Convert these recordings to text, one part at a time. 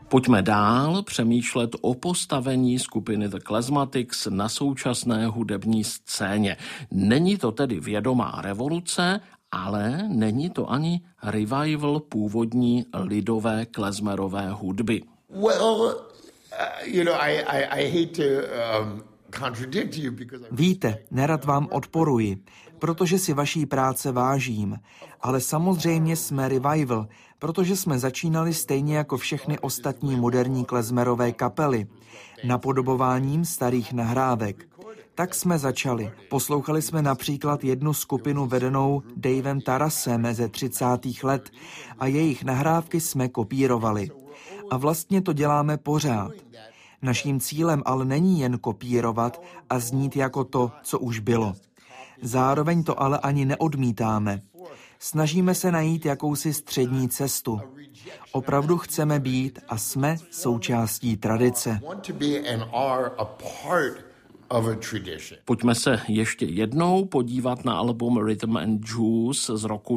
Pojďme dál přemýšlet o postavení skupiny The Klezmatics na současné hudební scéně. Není to tedy vědomá revoluce, ale není to ani revival původní lidové klezmerové hudby. Víte, nerad vám odporuji, protože si vaší práce vážím, ale samozřejmě jsme revival, protože jsme začínali stejně jako všechny ostatní moderní klezmerové kapely, napodobováním starých nahrávek. Tak jsme začali. Poslouchali jsme například jednu skupinu vedenou Davem Tarasem ze 30. let a jejich nahrávky jsme kopírovali. A vlastně to děláme pořád. Naším cílem ale není jen kopírovat a znít jako to, co už bylo. Zároveň to ale ani neodmítáme. Snažíme se najít jakousi střední cestu. Opravdu chceme být a jsme součástí tradice. Pojďme se ještě jednou podívat na album Rhythm and Juice z roku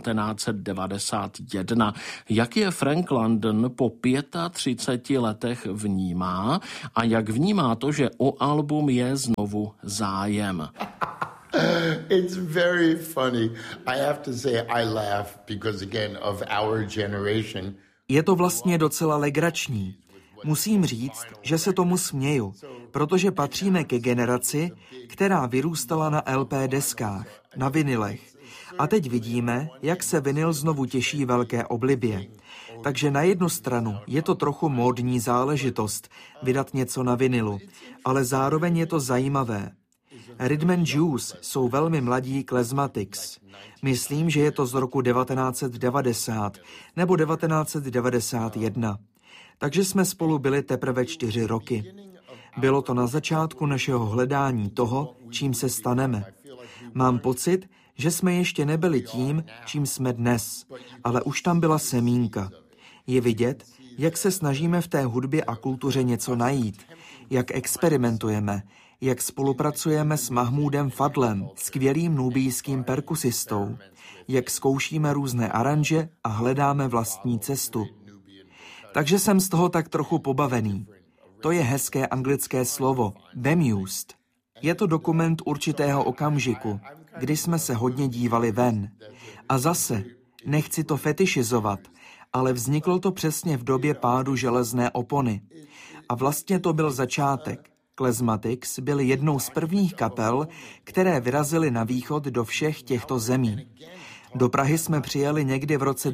1991. Jak je Frank London po 35 letech vnímá a jak vnímá to, že o album je znovu zájem? It's very funny. I have to say I laugh because again of our generation. Je to vlastně docela legrační. Musím říct, že se tomu směju, protože patříme ke generaci, která vyrůstala na LP deskách, na vinylech. A teď vidíme, jak se vinyl znovu těší velké oblibě. Takže na jednu stranu je to trochu módní záležitost vydat něco na vinylu, ale zároveň je to zajímavé. Rhythm and Juice jsou velmi mladí Klezmatics. Myslím, že je to z roku 1990 nebo 1991. Takže jsme spolu byli teprve 4 roky. Bylo to na začátku našeho hledání toho, čím se staneme. Mám pocit, že jsme ještě nebyli tím, čím jsme dnes, ale už tam byla semínka. Je vidět, jak se snažíme v té hudbě a kultuře něco najít, jak experimentujeme, jak spolupracujeme s Mahmúdem Fadlem, skvělým nubijským perkusistou, jak zkoušíme různé aranže a hledáme vlastní cestu. Takže jsem z toho tak trochu pobavený. To je hezké anglické slovo, bemused. Je to dokument určitého okamžiku, kdy jsme se hodně dívali ven. A zase, nechci to fetišizovat, ale vzniklo to přesně v době pádu železné opony. A vlastně to byl začátek. Klezmatics byli jednou z prvních kapel, které vyrazily na východ do všech těchto zemí. Do Prahy jsme přijeli někdy v roce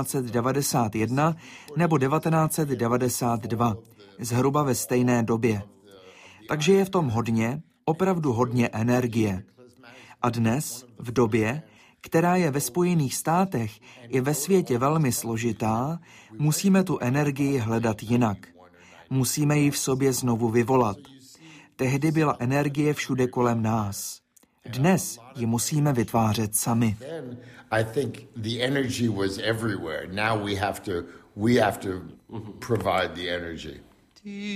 1991 nebo 1992, zhruba ve stejné době. Takže je v tom hodně, opravdu hodně energie. A dnes, v době, která je ve Spojených státech i ve světě velmi složitá, musíme tu energii hledat jinak. Musíme ji v sobě znovu vyvolat. Tehdy byla energie všude kolem nás. Dnes ji musíme vytvářet sami. I think the energy was everywhere. Now we have to provide the energy.